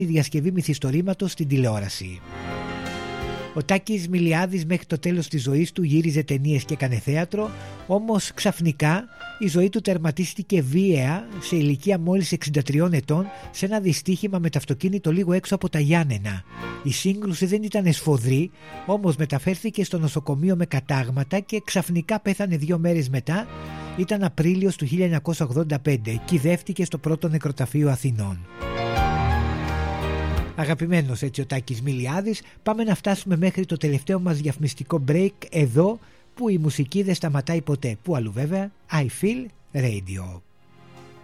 η διασκευή μυθιστορήματος στην τηλεόραση. Ο Τάκης Μιλιάδης μέχρι το τέλος της ζωής του γύριζε ταινίες και έκανε θέατρο, όμως ξαφνικά η ζωή του τερματίστηκε βίαια σε ηλικία μόλις 63 ετών σε ένα δυστύχημα με το αυτοκίνητο λίγο έξω από τα Γιάννενα. Η σύγκρουση δεν ήταν σφοδρή, όμως μεταφέρθηκε στο νοσοκομείο με κατάγματα και ξαφνικά πέθανε 2 μέρες μετά. Ήταν Απρίλιος του 1985, κυδεύτηκε στο πρώτο νεκροταφείο Αθηνών. Αγαπημένος έτσι ο Τάκης Μιλιάδης. Πάμε να φτάσουμε μέχρι το τελευταίο μας διαφημιστικό break εδώ, που η μουσική δεν σταματάει ποτέ. Πού αλλού βέβαια? I Feel Radio.